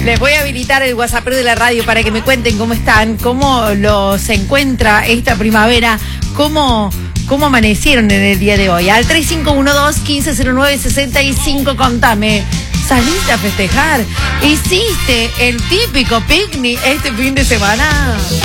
Les voy a habilitar el WhatsApp de la radio para que me cuenten cómo están, cómo los encuentra esta primavera, cómo amanecieron en el día de hoy. Al 3512-1509-65, contame. ¿Saliste a festejar? ¿Hiciste el típico picnic este fin de semana?